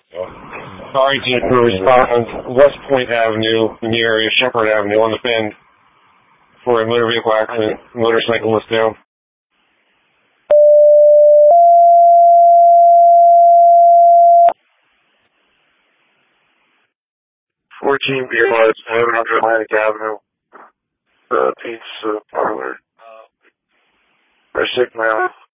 RET crew respond West Point Avenue near Shepherd Avenue on the bend for a motor vehicle accident. Motorcycle was down. 14 Beer Bars, 700 Atlantic Avenue, pizza parlor. I shake my arm.